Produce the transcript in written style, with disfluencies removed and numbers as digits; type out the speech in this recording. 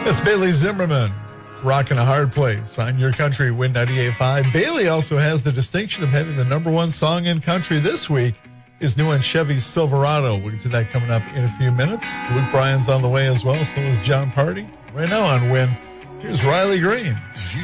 That's Bailey Zimmerman, rocking a hard place on Your Country, Win 98.5. Bailey also has the distinction of having the number one song in country this week, is new on Chevy's Silverado. We'll get to that coming up in a few minutes. Luke Bryan's on the way as well, so is John Party. Right now on Win, here's Riley Green.